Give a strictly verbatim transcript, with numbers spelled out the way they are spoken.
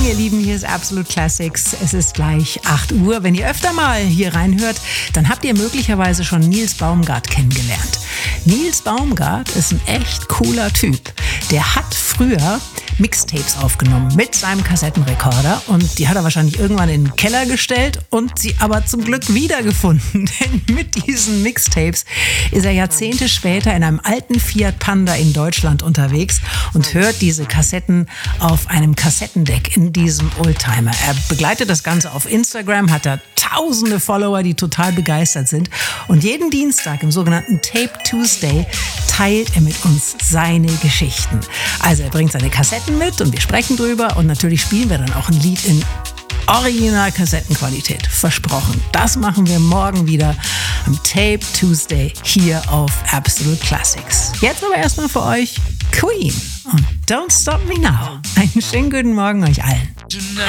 ihr Lieben, hier ist Absolute Classics. Es ist gleich acht Uhr. Wenn ihr öfter mal hier reinhört, dann habt ihr möglicherweise schon Nils Baumgart kennengelernt. Nils Baumgart ist ein echt cooler Typ. Der hat früher Mixtapes aufgenommen mit seinem Kassettenrekorder und die hat er wahrscheinlich irgendwann in den Keller gestellt und sie aber zum Glück wiedergefunden. Denn mit diesen Mixtapes ist er Jahrzehnte später in einem alten Fiat Panda in Deutschland unterwegs und hört diese Kassetten auf einem Kassettendeck in diesem Oldtimer. Er begleitet das Ganze auf Instagram, hat da tausende Follower, die total begeistert sind. Und jeden Dienstag im sogenannten Tape Tuesday teilt er mit uns seine Geschichten. Also er bringt seine Kassetten mit und wir sprechen drüber und natürlich spielen wir dann auch ein Lied in Original-Kassettenqualität. Versprochen. Das machen wir morgen wieder am Tape Tuesday hier auf Absolute Classics. Jetzt aber erstmal für euch Queen und Don't Stop Me Now. Einen schönen guten Morgen euch allen.